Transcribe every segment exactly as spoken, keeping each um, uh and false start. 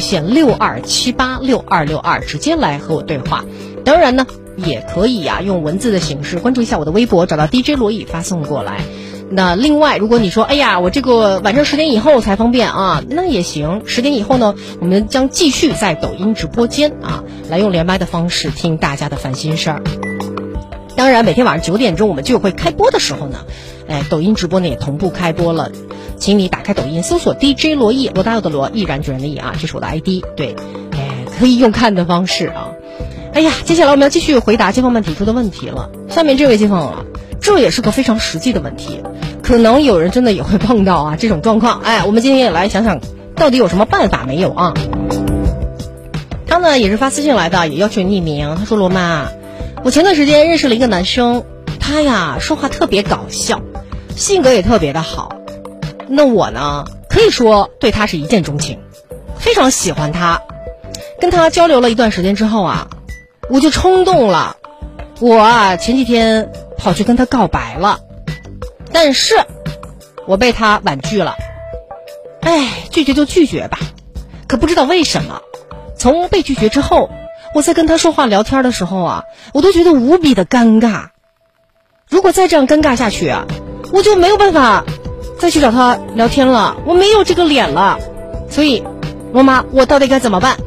线六二七八六二六二，直接来和我对话。当然呢，也可以啊用文字的形式关注一下我的微博，找到 D J 罗毅发送过来。那另外，如果你说哎呀我这个晚上十点以后才方便啊，那也行。十点以后呢，我们将继续在抖音直播间啊来用连麦的方式听大家的烦心事儿。当然每天晚上九点钟我们就会开播的时候呢，哎，抖音直播呢也同步开播了，请你打开抖音搜索 D J 罗毅，罗大佑的罗，毅然决然的毅啊，这是我的 I D， 对，哎，可以用看的方式啊。哎呀，接下来我们要继续回答街坊们提出的问题了。下面这位街坊啊，这也是个非常实际的问题，可能有人真的也会碰到啊这种状况。哎，我们今天也来想想到底有什么办法没有啊。他呢也是发私信来的，也要求匿名。他说罗妈，我前段时间认识了一个男生，他呀说话特别搞笑，性格也特别的好，那我呢可以说对他是一见钟情，非常喜欢他。跟他交流了一段时间之后啊，我就冲动了，我啊前几天跑去跟他告白了，但是我被他婉拒了。哎，拒绝就拒绝吧，可不知道为什么，从被拒绝之后，我在跟他说话聊天的时候啊，我都觉得无比的尴尬。如果再这样尴尬下去啊，我就没有办法再去找他聊天了，我没有这个脸了。所以罗妈，我到底该怎么办？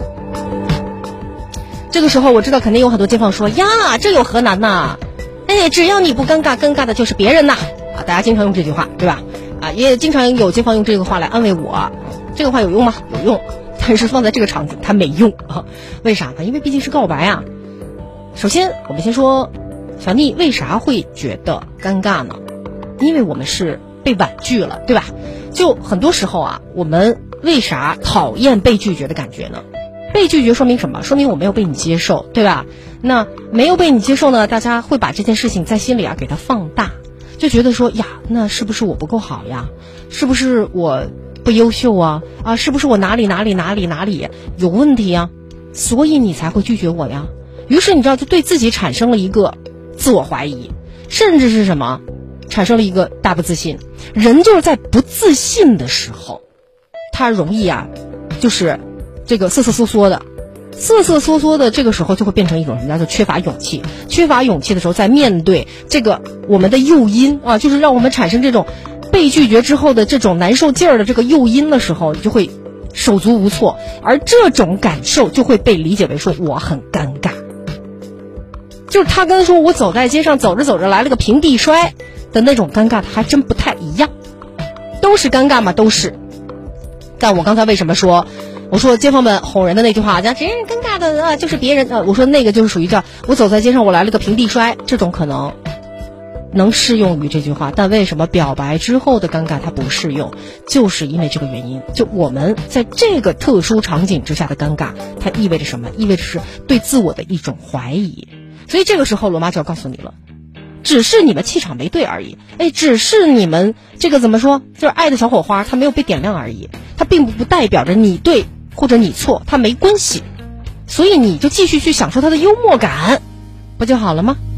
这个时候我知道肯定有很多街坊说呀，这有何难呐？哎，只要你不尴尬，尴尬的就是别人呐。啊，大家经常用这句话，对吧？啊，也经常有街坊用这个话来安慰我。这个话有用吗？有用，但是放在这个场景它没用啊。为啥呢？因为毕竟是告白啊。首先我们先说小妮为啥会觉得尴尬呢？因为我们是被婉拒了，对吧？就很多时候啊，我们为啥讨厌被拒绝的感觉呢？被拒绝说明什么？说明我没有被你接受，对吧？那没有被你接受呢，大家会把这件事情在心里啊给它放大，就觉得说呀，那是不是我不够好呀？是不是我不优秀啊？啊，是不是我哪里哪里哪里哪里有问题啊？所以你才会拒绝我呀。于是你知道，就对自己产生了一个自我怀疑，甚至是什么？产生了一个大不自信。人就是在不自信的时候，他容易啊，就是这个瑟瑟缩缩的，瑟瑟缩缩的，这个时候就会变成一种什么叫做缺乏勇气。缺乏勇气的时候，在面对这个我们的诱因啊，就是让我们产生这种被拒绝之后的这种难受劲儿的这个诱因的时候，你就会手足无措，而这种感受就会被理解为说我很尴尬。就是他跟说我走在街上走着走着来了个平地摔的那种尴尬，他还真不太一样。都是尴尬嘛，都是。但我刚才为什么说我说街坊们哄人的那句话，讲谁人尴尬的啊，就是别人啊。我说那个就是属于这，我走在街上我来了个平地摔，这种可能能适用于这句话，但为什么表白之后的尴尬它不适用？就是因为这个原因，就我们在这个特殊场景之下的尴尬，它意味着什么？意味着是对自我的一种怀疑。所以这个时候罗妈就要告诉你了，只是你们气场没对而已，哎，只是你们这个怎么说，就是爱的小火花它没有被点亮而已，它并不代表着你对或者你错，它没关系。所以你就继续去享受它的幽默感，不就好了吗？